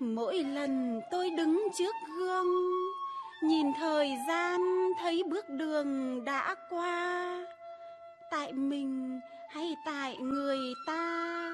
Mỗi lần tôi đứng trước gương, nhìn thời gian thấy bước đường đã qua, tại mình hay tại người ta,